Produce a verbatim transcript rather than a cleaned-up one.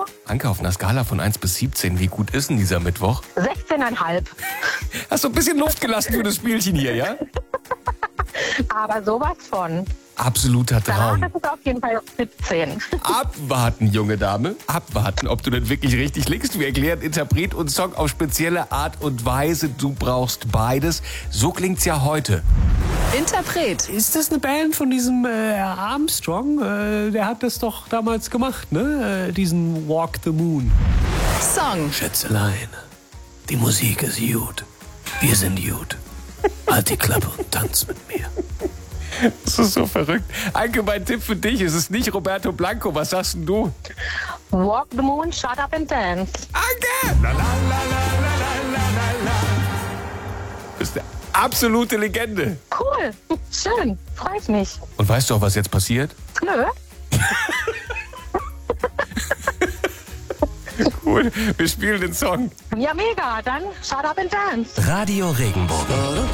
Anke, auf einer Skala von eins bis siebzehn, wie gut ist denn dieser Mittwoch? sechzehn Komma fünf. Hast du ein bisschen Luft gelassen für das Spielchen hier, ja? Aber sowas von. Absoluter Traum. Danach ist es auf jeden Fall siebzehn. Abwarten, junge Dame. Abwarten, ob du denn wirklich richtig liegst. Wir erklären Interpret und Song auf spezielle Art und Weise. Du brauchst beides. So klingt's ja heute. Interpret. Ist das eine Band von diesem äh, Armstrong? Äh, der hat das doch damals gemacht, ne? Äh, diesen Walk the Moon. Song. Schätzelein, die Musik ist gut. Wir sind gut. Halt die Klappe und tanz mit mir. Das ist so verrückt. Anke, mein Tipp für dich, es ist nicht Roberto Blanco. Was sagst denn du? Walk the moon, shut up and dance. Anke! La, la, la, la, la, la, la. Du bist eine absolute Legende. Cool, schön, freu ich mich. Und weißt du auch, was jetzt passiert? Nö. Cool, wir spielen den Song. Ja, mega, dann shut up and dance. Radio Regenbogen.